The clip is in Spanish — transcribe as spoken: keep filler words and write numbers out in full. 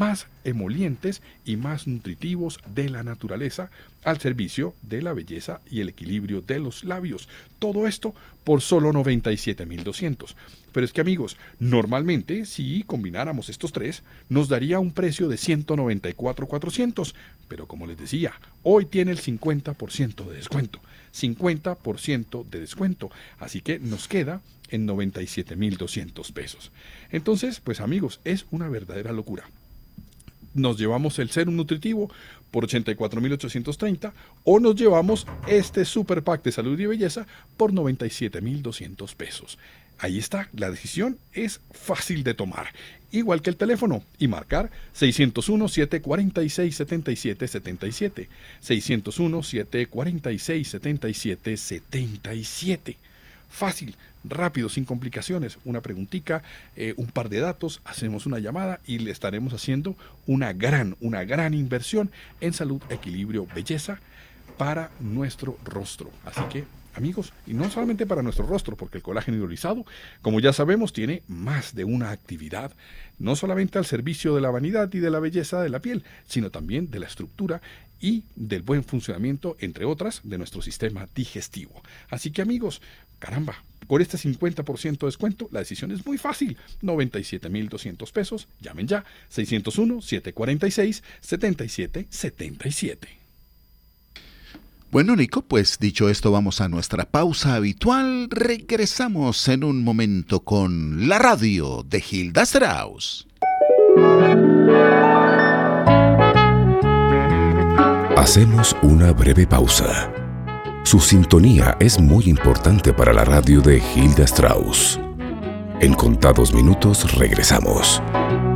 más emolientes y más nutritivos de la naturaleza al servicio de la belleza y el equilibrio de los labios. Todo esto por solo noventa y siete mil doscientos. Pero es que, amigos, normalmente si combináramos estos tres nos daría un precio de ciento noventa y cuatro mil cuatrocientos. Pero como les decía, hoy tiene el cincuenta por ciento de descuento. cincuenta por ciento de descuento. Así que nos queda en noventa y siete mil doscientos pesos. Entonces, pues amigos, es una verdadera locura. Nos llevamos el Serum Nutritivo por ochenta y cuatro mil ochocientos treinta o nos llevamos este Super Pack de Salud y Belleza por noventa y siete mil doscientos pesos. Ahí está, la decisión es fácil de tomar, igual que el teléfono, y marcar seiscientos uno, siete cuarenta y seis, setenta y siete setenta y siete, seiscientos uno, siete cuarenta y seis, setenta y siete setenta y siete. Fácil, rápido, sin complicaciones, una preguntita, eh, un par de datos, hacemos una llamada y le estaremos haciendo una gran, una gran inversión en salud, equilibrio, belleza para nuestro rostro. Así que, amigos, y no solamente para nuestro rostro, porque el colágeno hidrolizado, como ya sabemos, tiene más de una actividad, no solamente al servicio de la vanidad y de la belleza de la piel, sino también de la estructura y del buen funcionamiento, entre otras, de nuestro sistema digestivo. Así que, amigos, caramba, por este cincuenta por ciento de descuento, la decisión es muy fácil. noventa y siete mil doscientos pesos. Llamen ya. seiscientos uno, siete cuarenta y seis, setenta y siete setenta y siete. Bueno, Nico, pues dicho esto, vamos a nuestra pausa habitual. Regresamos en un momento con la radio de Hilda Strauss. Hacemos una breve pausa. Su sintonía es muy importante para la radio de Hilda Strauss. En contados minutos regresamos.